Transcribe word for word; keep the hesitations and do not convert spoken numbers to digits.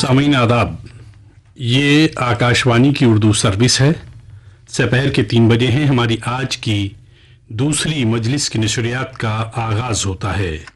सामीन आदाब। ये आकाशवाणी की उर्दू सर्विस है। दोपहर के तीन बजे हैं। हमारी आज की दूसरी मजलिस की नशरियात का आगाज होता है।